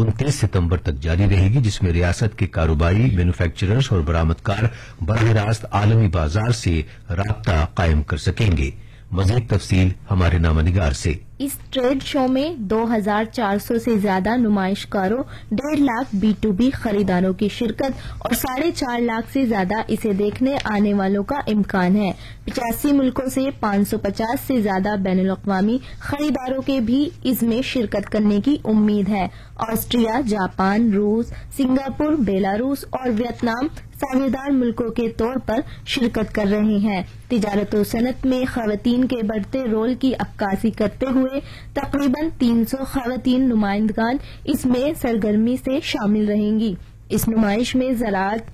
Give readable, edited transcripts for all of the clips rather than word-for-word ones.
29 सितंबर तक जारी रहेगी, जिसमें रियासत के कारोबारी, मैन्युफैक्चरर्स और बरामदकार बरह रास्त आलमी बाजार से राब्ता कायम कर सकेंगे। मजीद तफसील हमारे नामानिगार से। इस ट्रेड शो में 2400 से ज्यादा नुमाइशकारों, 1.5 लाख B2B खरीदारों की शिरकत और 4.5 लाख से ज्यादा इसे देखने आने वालों का इम्कान है। 85 मुल्कों से 550 से ज्यादा बैनुल-अक़वामी खरीदारों के भी इसमें शिरकत करने की उम्मीद है। ऑस्ट्रिया, जापान, रूस, सिंगापुर, बेलारूस और वियतनाम साझेदार मुल्कों के तौर पर शिरकत कर रहे हैं। तिजारत और सनत में खवातीन के बढ़ते रोल की अक्कासी करते हुए तकरीबन 300 खवातीन नुमाइंदगान इसमें सरगर्मी से शामिल रहेंगी। इस नुमाइश में ज़राअत,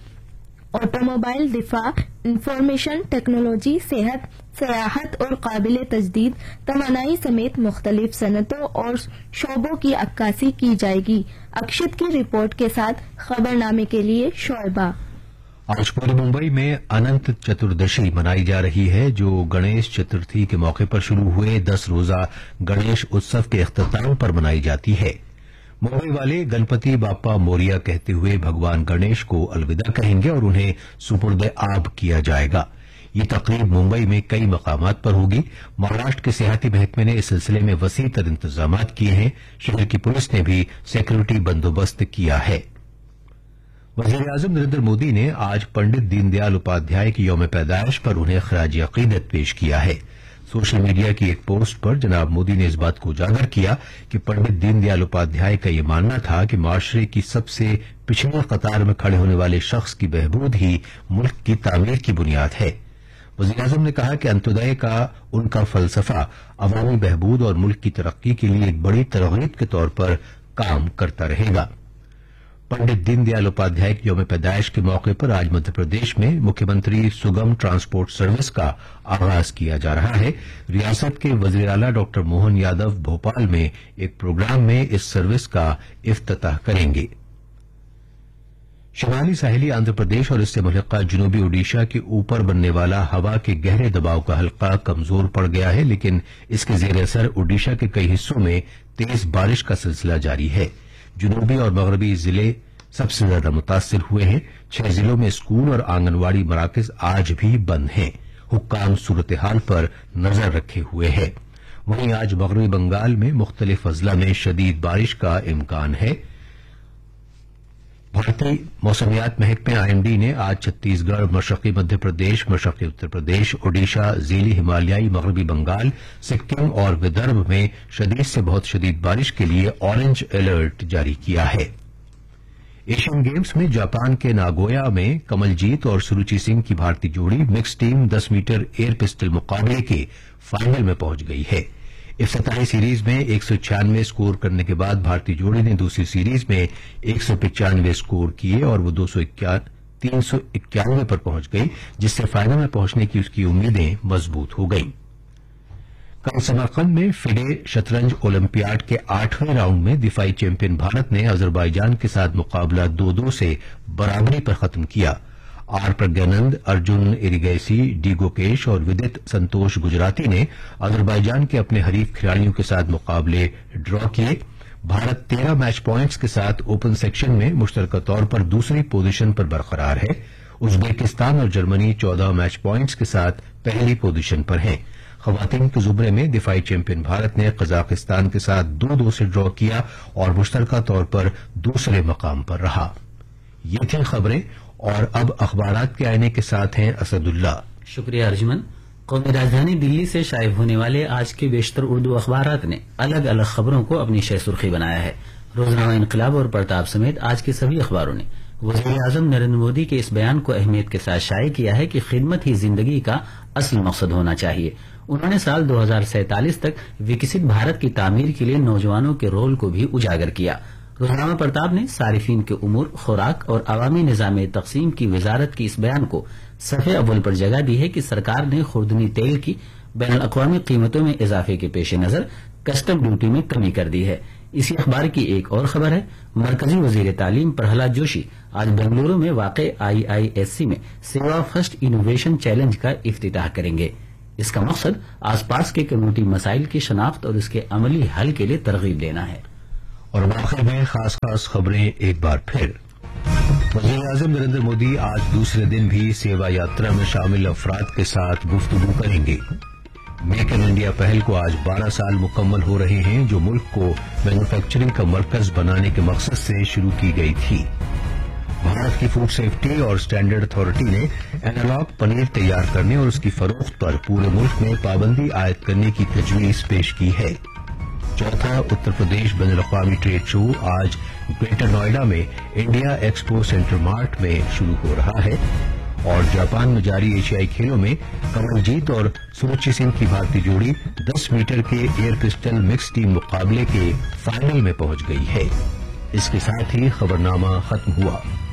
ऑटोमोबाइल, दिफा, इंफॉर्मेशन टेक्नोलॉजी, सेहत, सयाहत और काबिल तजदीद तवानाई समेत मुख्तलिफ सनतों और शोबों की अक्कासी की जाएगी। अक्षित की रिपोर्ट के साथ खबरनामे के लिए शोएबा। आज पूरे मुंबई में अनंत चतुर्दशी मनाई जा रही है, जो गणेश चतुर्थी के मौके पर शुरू हुए 10 रोजा गणेश उत्सव के इख्तिताम पर मनाई जाती है। मुंबई वाले गणपति बाप्पा मोरिया कहते हुए भगवान गणेश को अलविदा कहेंगे और उन्हें सुपुर्द आब किया जाएगा। ये तकरीब मुंबई में कई मकामात पर होगी। महाराष्ट्र के सियाहती महकमे ने इस सिलसिले में वसी तर इंतजामात किए हैं। शहर की पुलिस ने भी सिक्योरिटी बंदोबस्त किया है। वज़ीर-ए-आज़म नरेंद्र मोदी ने आज पंडित दीनदयाल उपाध्याय की यौम पैदाइश पर उन्हें खराज अकीदत पेश किया है। सोशल मीडिया की एक पोस्ट पर जनाब मोदी ने इस बात को उजागर किया कि पंडित दीनदयाल उपाध्याय का ये मानना था कि माशरे की सबसे पिछली कतार में खड़े होने वाले शख्स की बहबूद ही मुल्क की तामीर की बुनियाद है। वज़ीर-ए-आज़म ने कहा कि अंत्योदय का उनका फलसफा अवामी बहबूद और मुल्क की तरक्की के लिए एक बड़ी तरगीब के तौर पर काम करता रहेगा। पंडित दीनदयाल उपाध्याय की यौम पैदाइश के मौके पर आज मध्य प्रदेश में मुख्यमंत्री सुगम ट्रांसपोर्ट सर्विस का आगाज किया जा रहा है। रियासत के वज़ीर आला डॉक्टर मोहन यादव भोपाल में एक प्रोग्राम में इस सर्विस का इफ्तिताह करेंगे। शिमाली साहिली आंध्र प्रदेश और इससे मुल्हिका जनूबी ओडिशा के ऊपर बनने वाला हवा के गहरे दबाव का हल्का कमजोर पड़ गया है, लेकिन इसके जेर असर ओडिशा के कई हिस्सों में तेज बारिश का सिलसिला जारी है। जनूबी और मगरबी जिले सबसे ज्यादा मुतासिर हुए हैं। 6 जिलों में स्कूल और आंगनवाड़ी मराकज आज भी बंद हैं। हुक्काम सूरत हाल पर नजर रखे हुए हैं। वहीं आज मगरबी बंगाल में मुख्तलिफ अजला में शदीद बारिश का इम्कान है। भारतीय मौसमियात महकमे IMD ने आज छत्तीसगढ़, मशरकी मध्य प्रदेश, मशरकी उत्तर प्रदेश, ओडिशा, ज़ीली हिमालयाई मगरबी बंगाल, सिक्किम और विदर्भ में शदीद से बहुत शदीद बारिश के लिए ऑरेंज अलर्ट जारी किया है। एशियन गेम्स में जापान के नागोया में कमलजीत और सुरुचि सिंह की भारतीय जोड़ी mix team 10 metre air pistol मुकाबले के फाइनल में पहुंच गई है। इफ्तिताही सीरीज में 196 स्कोर करने के बाद भारतीय जोड़ी ने दूसरी सीरीज में 195 स्कोर किए और वो 391 पर पहुंच गई, जिससे फाइनल में पहुंचने की उसकी उम्मीदें मजबूत हो गईं। कल समरकंद में फिडे शतरंज ओलंपियाड के 8वें राउंड में दिफाई चैंपियन भारत ने अजरबैजान के साथ मुकाबला 2-2 से बराबरी पर खत्म किया। आर प्रज्ञानंद, अर्जुन इरिगैसी, डी गोकेश और विदित संतोष गुजराती ने अजरबैजान के अपने हरीफ खिलाड़ियों के साथ मुकाबले ड्रॉ किए। भारत 13 मैच पॉइंट्स के साथ ओपन सेक्शन में मुश्तरका तौर पर दूसरी पोजीशन पर बरकरार है। उज्बेकिस्तान और जर्मनी 14 मैच पॉइंट्स के साथ पहली पोजीशन पर हैं। खवातीन के जुमरे में दिफाई चैंपियन भारत ने कजाकिस्तान के साथ 2-2 से ड्रॉ किया और मुश्तरका तौर पर दूसरे मकाम पर रहा। ये थी खबरें और अब अखबारात के आईने के साथ हैं असदुल्ला। शुक्रिया अर्जुमन। कौमी राजधानी दिल्ली से शाये होने वाले आज के बेशतर उर्दू अखबारात ने अलग अलग खबरों को अपनी शह सुर्खी बनाया है। रोजनामा इनकलाब और प्रताप समेत आज के सभी अखबारों ने वज़ीर-ए-आज़म नरेंद्र मोदी के इस बयान को अहमियत के साथ शाये किया है कि खिदमत ही जिंदगी का असल मकसद होना चाहिए। उन्होंने साल 2047 तक विकसित भारत की तामीर के लिए नौजवानों के रोल को भी उजागर किया। रोजनामा प्रताप ने सारिफीन के उमूर, खुराक और अवामी निजाम तकसीम की वजारत की इस बयान को सफ़े अव्वल पर जगह दी है कि सरकार ने खुर्दनी तेल की बैनुल अक़वामी कीमतों में इजाफे के पेश नजर कस्टम ड्यूटी में कमी कर दी है। इसी अखबार की एक और खबर है, मरकजी वजीर तालीम प्रहलाद जोशी आज बेंगलुरु में वाक़े IISc में सेवा फर्स्ट इनोवेशन चैलेंज का इफ्तिताह करेंगे। इसका मकसद आसपास के कम्युनिटी मसाइल की शनाख्त और इसके अमली हल के लिए तरगीब देना है। और आखिर में खास खबरें एक बार फिर। वज़ीर-ए-आज़म नरेंद्र मोदी आज दूसरे दिन भी सेवा यात्रा में शामिल अफराद के साथ गुफ्तगू करेंगे। मेक इन इंडिया पहल को आज 12 साल मुकम्मल हो रहे हैं, जो मुल्क को मैन्युफैक्चरिंग का मरकज बनाने के मकसद से शुरू की गई थी। भारत की फूड सेफ्टी और स्टैंडर्ड अथॉरिटी ने एनालॉग पनीर तैयार करने और उसकी फरोख्त पर पूरे मुल्क में पाबंदी आयद करने की तजवीज पेश की है। चौथा उत्तर प्रदेश बैनुल-अक़वामी ट्रेड शो आज ग्रेटर नोएडा में इंडिया एक्सपो सेंटर मार्ट में शुरू हो रहा है। और जापान में जारी एशियाई खेलों में कमलजीत और सुरुचि सिंह की भारतीय जोड़ी 10 मीटर के एयर पिस्टल मिक्स टीम मुकाबले के फाइनल में पहुंच गई है। इसके साथ ही खबरनामा खत्म हुआ।